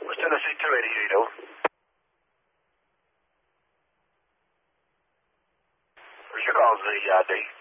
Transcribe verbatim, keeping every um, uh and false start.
West Tennessee two eighty-eight, over. Where's your call, Z I D?